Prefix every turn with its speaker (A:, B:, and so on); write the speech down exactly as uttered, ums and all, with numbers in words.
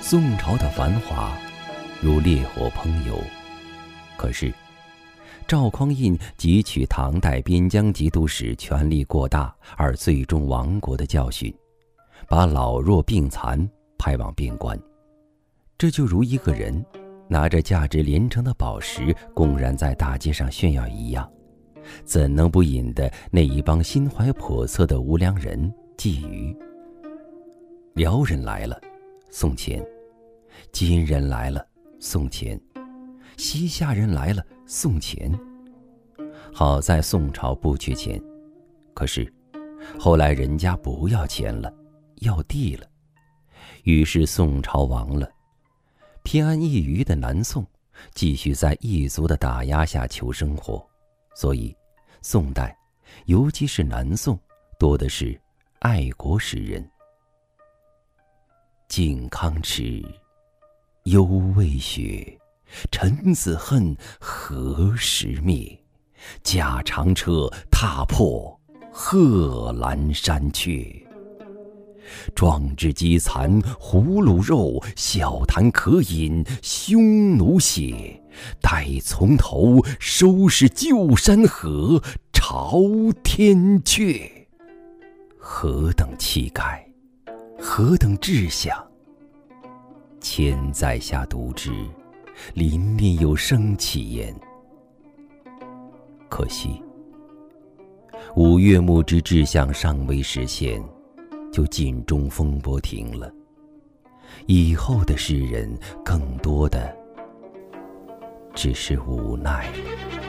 A: 宋朝的繁华如烈火烹油，可是赵匡胤汲取唐代边疆节度使权力过大而最终亡国的教训，把老弱病残派往边关。这就如一个人拿着价值连城的宝石公然在大街上炫耀一样，怎能不引得那一帮心怀叵测的无良人觊觎？辽人来了，送钱；金人来了，送钱；西夏人来了，送钱。好在宋朝不缺钱，可是后来人家不要钱了，要地了，于是宋朝亡了。偏安一隅的南宋继续在异族的打压下求生活，所以宋代尤其是南宋多的是爱国诗人。靖康耻，犹未雪，臣子恨，何时灭？驾长车，踏破贺兰山阙。壮志饥残胡虏肉，笑谈渴饮匈奴血。待从头，收拾旧山河，朝天阙。何等气概，何等志向！千载下读之，临练有生气焉。可惜五岳牧之志向尚未实现，就尽中风波停了。以后的诗人更多的只是无奈。